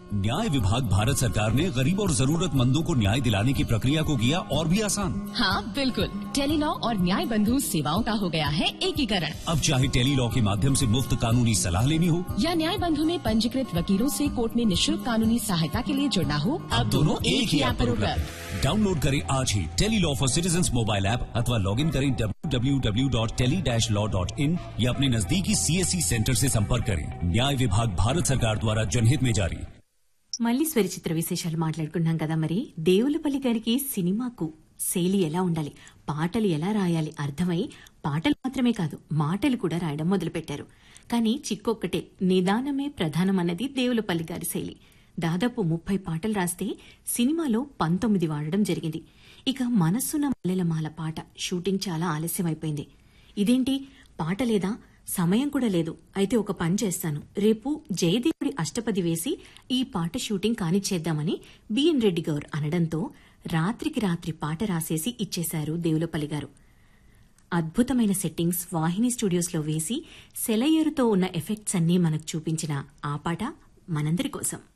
न्याय विभाग भारत सरकार ने गरीब और जरूरतमंदों को न्याय दिलाने की प्रक्रिया को किया और भी आसान। हाँ बिल्कुल, टेलीलॉ और न्याय बंधु सेवाओं का हो गया है एकीकरण। अब चाहे टेलीलॉ के माध्यम से मुफ्त कानूनी सलाह लेनी हो या न्याय बंधु में पंजीकृत वकीलों से कोर्ट में निःशुल्क कानूनी सहायता के लिए जुड़ना हो, अब दोनों एक ही ऐप पर उपलब्ध। डाउनलोड करें आज ही Tele-Law for citizens mobile app अथवा लॉग इन करें www.tele-law.in या अपने नजदीकी CSC सेंटर से संपर्क करें। न्याय विभाग भारत सरकार द्वारा जनहित में जारी। మళ్లీ స్వరచిత్ర విశేషాలు మాట్లాడుకున్నాం కదా. మరి దేవులపల్లి గారికి సినిమాకు శైలి ఎలా ఉండాలి, పాటలు ఎలా రాయాలి అర్థమై పాటలు మాత్రమే కాదు మాటలు కూడా రాయడం మొదలుపెట్టారు. కానీ చిక్కొక్కటే, నిదానమే ప్రధానమన్నది దేవులపల్లి గారి శైలి. దాదాపు 30 పాటలు రాస్తే సినిమాలో 19 వాడడం జరిగింది. ఇక మనస్సున మల్లెలమాల పాట షూటింగ్ చాలా ఆలస్యమైపోయింది. ఇదేంటి పాట లేదా, సమయం కూడా లేదు, అయితే ఒక పని చేస్తాను, రేపు జయదేవుడి అష్టపది వేసి ఈ పాట షూటింగ్ కానిచ్చేద్దామని బిఎన్ రెడ్డి గౌర్ అనడంతో రాత్రికి రాత్రి పాట రాసేసి ఇచ్చేశారు దేవులపల్లి గారు. అద్భుతమైన సెట్టింగ్స్ వాహిని స్టూడియోస్లో వేసి సెలయేరుతో ఉన్న ఎఫెక్ట్స్ అన్నీ మనకు చూపించిన ఆ పాట మనందరి కోసం.